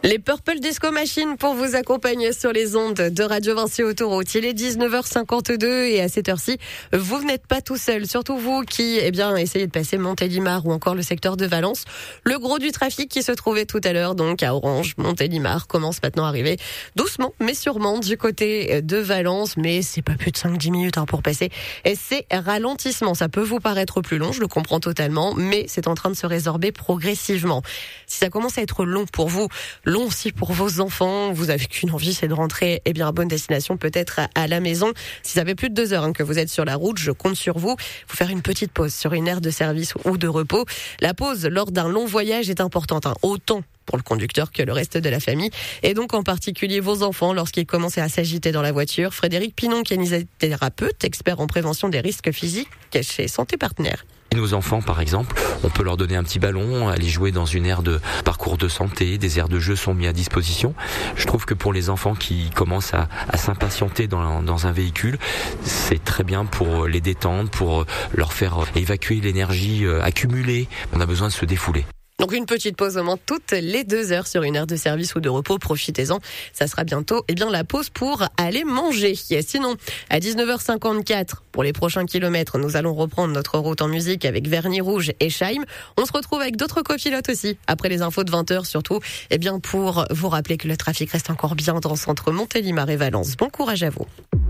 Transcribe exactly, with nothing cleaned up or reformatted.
Les Purple Disco Machine pour vous accompagner sur les ondes de Radio Vinci Autoroute. Il est dix-neuf heures cinquante-deux et à cette heure-ci, vous n'êtes pas tout seul. Surtout vous qui, eh bien, essayez de passer Montélimar ou encore le secteur de Valence. Le gros du trafic qui se trouvait tout à l'heure, donc à Orange, Montélimar, commence maintenant à arriver doucement, mais sûrement du côté de Valence. Mais c'est pas plus de cinq à dix minutes hein, pour passer. Et c'est ralentissement. Ça peut vous paraître plus long, je le comprends totalement, mais c'est en train de se résorber progressivement. Si ça commence à être long pour vous, long aussi pour vos enfants, vous avez qu'une envie, c'est de rentrer eh bien à bonne destination, peut-être à la maison. Si ça fait plus de deux heures hein, que vous êtes sur la route, je compte sur vous. Vous faire une petite pause sur une aire de service ou de repos. La pause lors d'un long voyage est importante, hein, autant pour le conducteur que le reste de la famille, et donc en particulier vos enfants lorsqu'ils commencent à s'agiter dans la voiture. Frédéric Pinon, kinésithérapeute, expert en prévention des risques physiques chez Santé Partenaire. Nos enfants, par exemple, on peut leur donner un petit ballon, aller jouer dans une aire de parcours de santé, des aires de jeux sont mis à disposition. Je trouve que pour les enfants qui commencent à, à s'impatienter dans, dans un véhicule, c'est très bien pour les détendre, pour leur faire évacuer l'énergie accumulée. On a besoin de se défouler. Donc une petite pause au moins toutes les deux heures sur une aire de service ou de repos, profitez-en. Ça sera bientôt eh bien la pause pour aller manger. Et sinon, à dix-neuf heures cinquante-quatre, pour les prochains kilomètres, nous allons reprendre notre route en musique avec Vernis Rouge et Scheim. On se retrouve avec d'autres copilotes aussi, après les infos de vingt heures surtout, eh bien pour vous rappeler que le trafic reste encore bien dense entre Montélimar et Valence. Bon courage à vous.